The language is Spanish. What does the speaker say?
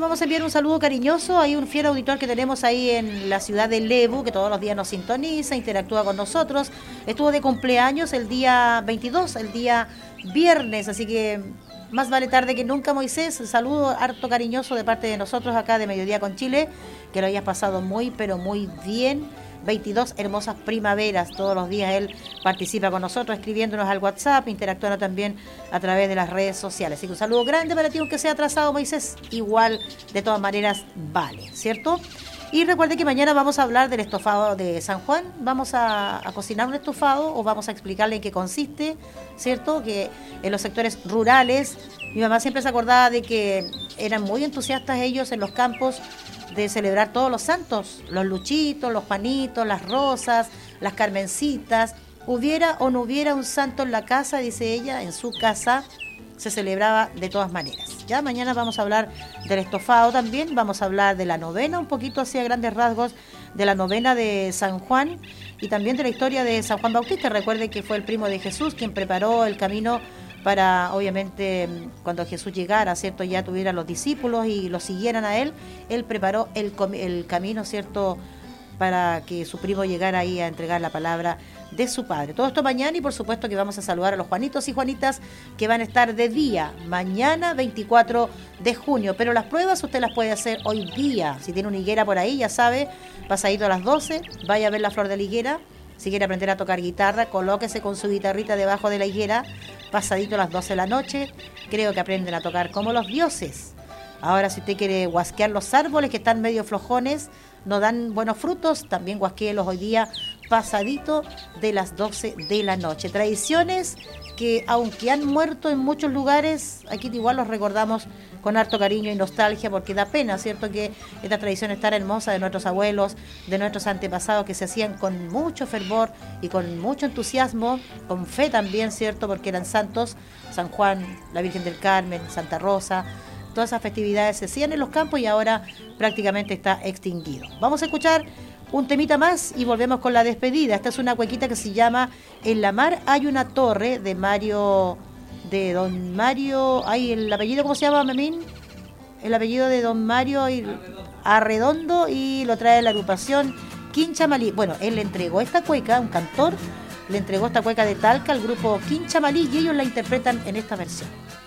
vamos a enviar un saludo cariñoso. Hay un fiel auditor que tenemos ahí en la ciudad de Lebu, que todos los días nos sintoniza, interactúa con nosotros. Estuvo de cumpleaños el día 22, el día viernes, así que más vale tarde que nunca, Moisés. Saludo harto cariñoso de parte de nosotros acá de Mediodía con Chile, que lo hayas pasado muy, pero muy bien. 22 hermosas primaveras, todos los días él participa con nosotros, escribiéndonos al WhatsApp, interactuando también a través de las redes sociales. Así que un saludo grande para ti, aunque sea atrasado, Moisés, igual de todas maneras vale, ¿cierto? Y recuerde que mañana vamos a hablar del estofado de San Juan. Vamos a cocinar un estofado o vamos a explicarle en qué consiste, ¿cierto? Que en los sectores rurales, mi mamá siempre se acordaba de que eran muy entusiastas ellos en los campos de celebrar todos los santos, los luchitos, los panitos, las rosas, las carmencitas. Hubiera o no hubiera un santo en la casa, dice ella, en su casa se celebraba de todas maneras. Ya mañana vamos a hablar del estofado también, vamos a hablar de la novena, un poquito así a grandes rasgos, de la novena de San Juan y también de la historia de San Juan Bautista. Recuerde que fue el primo de Jesús quien preparó el camino para, obviamente, cuando Jesús llegara, ¿cierto?, ya tuviera los discípulos y los siguieran a él preparó el camino, ¿cierto?, para que su primo llegara ahí a entregar la palabra de su padre. Todo esto mañana y por supuesto que vamos a saludar a los Juanitos y Juanitas que van a estar de día, mañana 24 de junio, pero las pruebas usted las puede hacer hoy día. Si tiene una higuera por ahí, ya sabe, pasadito a las 12, vaya a ver la flor de la higuera. Si quiere aprender a tocar guitarra, colóquese con su guitarrita debajo de la higuera, pasadito a las 12 de la noche. Creo que aprenden a tocar como los dioses. Ahora, si usted quiere guasquear los árboles que están medio flojones, no dan buenos frutos, también guasquéelos hoy día, pasadito de las 12 de la noche. Tradiciones que, aunque han muerto en muchos lugares, aquí igual los recordamos con harto cariño y nostalgia, porque da pena, ¿cierto?, que estas tradiciones tan hermosas de nuestros abuelos, de nuestros antepasados, que se hacían con mucho fervor y con mucho entusiasmo, con fe también, ¿cierto?, porque eran santos, San Juan, la Virgen del Carmen, Santa Rosa. Todas esas festividades se hacían en los campos y ahora prácticamente está extinguido. Vamos a escuchar un temita más y volvemos con la despedida. Esta es una cuequita que se llama En la mar hay una torre, de don Mario, ay, el apellido, ¿cómo se llama, Memín? El apellido de don Mario Arredondo, y lo trae la agrupación Quinchamalí. Bueno, él le entregó esta cueca, un cantor, le entregó esta cueca de Talca al grupo Quinchamalí y ellos la interpretan en esta versión.